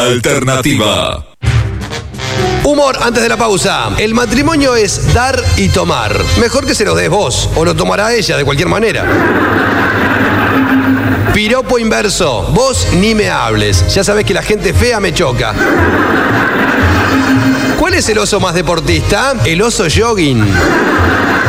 Alternativa. Humor antes de la pausa. El matrimonio es dar y tomar. Mejor que se lo des vos, o lo tomará ella de cualquier manera. Piropo inverso. Vos ni me hables. Ya sabés que la gente fea me choca. ¿Cuál es el oso más deportista? El oso jogging.